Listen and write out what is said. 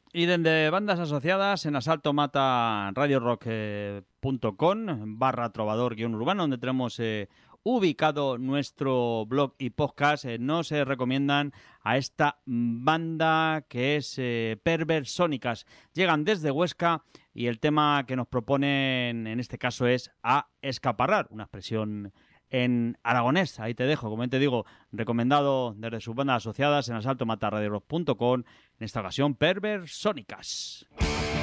Y desde bandas asociadas en Asalto Mata radiorock.com /trovador-urbano, donde tenemos ubicado nuestro blog y podcast, nos recomiendan a esta banda que es Perversónicas. Llegan desde Huesca y el tema que nos proponen en este caso es A Escaparrar, una expresión en aragonés. Ahí te dejo, como te digo, recomendado desde sus bandas asociadas en asaltomatarradiorock.com, en esta ocasión Perversónicas.